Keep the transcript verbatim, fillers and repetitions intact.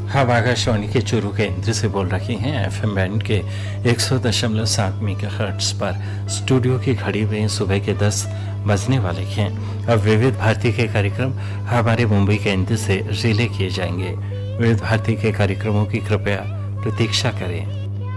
हम आकाशवाणी के चूरू केंद्र से बोल रहे हैं एफएम बैंड के एक सौ दशमलव सात मेगाहर्ट्ज पर। स्टूडियो की घड़ी में सुबह के दस बजने वाले हैं। अब विविध भारती के कार्यक्रम हमारे मुंबई केंद्र से रिले किए जाएंगे। विविध भारती के कार्यक्रमों की कृपया प्रतीक्षा करें।